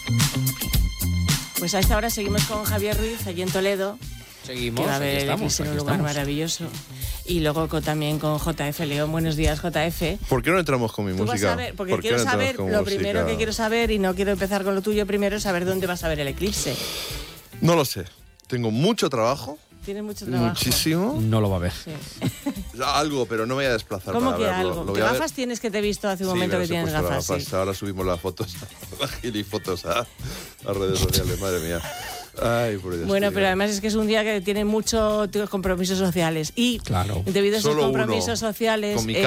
Pues a esta hora seguimos con Javier Ruiz, allí en Toledo. Seguimos, que va a ver aquí estamos, en un lugar maravilloso. Y luego también con JF León. Buenos días, JF. ¿Por qué no entramos con mi Tú música? vas a ver, porque quiero saber, lo primero que quiero saber, y no quiero empezar con lo tuyo primero, es saber dónde vas a ver el eclipse. No lo sé. Tengo mucho trabajo. Tienes mucho trabajo. Muchísimo. No lo va a ver. Sí. Algo, pero no me voy a desplazar ¿Cómo para que verlo. algo? Lo ¿Qué voy a ver. gafas tienes que te he visto hace un momento me que las he tienes puesto gafas? Sí. Ahora subimos las fotos, las gilifotos a redes sociales, madre mía. Ay, por Dios. Bueno, pero además es que es un día que tiene muchos compromisos sociales y Claro. debido a esos Solo compromisos uno, sociales con mi